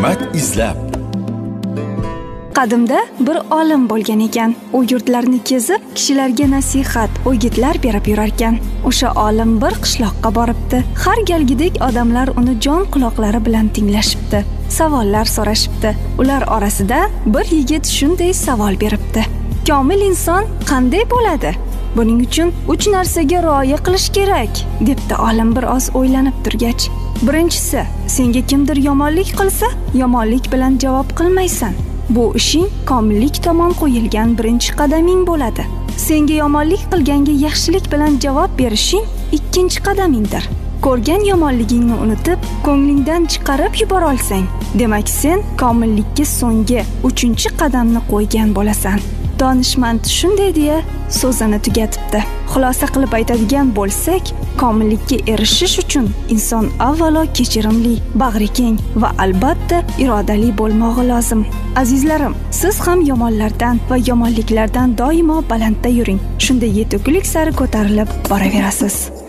hikmat izlab. Qadimda bir olim bo'lgan ekan. U yurtlarni kezib, kishilarga nasihat, o'gitlar berib yurar ekan. O'sha olim bir qishloqqa boribdi. Har galgidek odamlar uni jon quloqlari bilan tinglashibdi. Savollar so'rashibdi. Ular orasida bir yigit shunday savol beribdi: "Komil inson qanday bo'ladi? Buning uchun 3 narsaga rioya qilish kerak", debdi olim biroz o'ylanib turgach. Birinchisi, senga kimdir yomonlik qilsa, yomonlik bilan javob qilmaysan. Bu ishing komillik tomon qo'yilgan birinchi qadaming bo'ladi. Senga yomonlik qilganga yaxshilik bilan javob berishing ikkinchi qadamingdir. Ko'rgan yomonligingni unutib, ko'nglingdan chiqarib yubora olsang, demak sen komillikka so'nggi 3-qadamni qo'ygan bo'lasan. Donishmand shunday deya so'zini tugatibdi. Xulosa qilib aytadigan bo'lsak, komillikka erishish uchun inson avvalo kechirimli, bag'rikeng va albatta irodali bo'lmog'i lozim. Azizlarim, siz ham yomonlardan va yomonliklardan doimo balandda yuring. Shunda yetuklik sari ko'tarilib boraverasiz.